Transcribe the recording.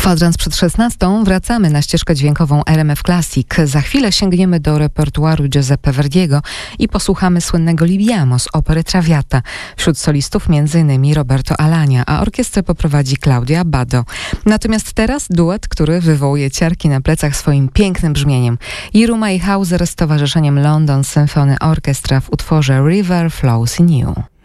Kwadrans przed 16 wracamy na ścieżkę dźwiękową RMF Classic. Za chwilę sięgniemy do repertuaru Giuseppe Verdiego i posłuchamy słynnego Libiamo z opery Traviata. Wśród solistów m.in. Roberto Alagna, a orkiestrę poprowadzi Claudia Abbado. Natomiast teraz duet, który wywołuje ciarki na plecach swoim pięknym brzmieniem. Jeroen Mayhauser z Towarzyszeniem London Symphony Orchestra w utworze River Flows in You.